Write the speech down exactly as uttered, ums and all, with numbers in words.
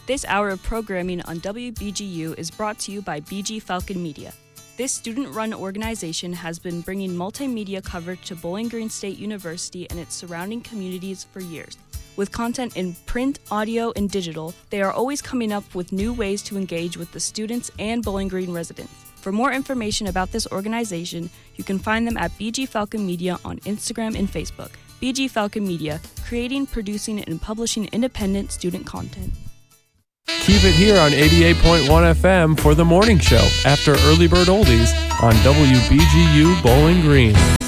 This hour of programming on W B G U is brought to you by B G Falcon Media. This student-run organization has been bringing multimedia coverage to Bowling Green State University and its surrounding communities for years. With content in print, audio, and digital, they are always coming up with new ways to engage with the students and Bowling Green residents. For more information about this organization, you can find them at B G Falcon Media on Instagram and Facebook. B G Falcon Media, creating, producing, and publishing independent student content. Keep it here on eighty-eight point one F M for the morning show after Early Bird Oldies on W B G U Bowling Green.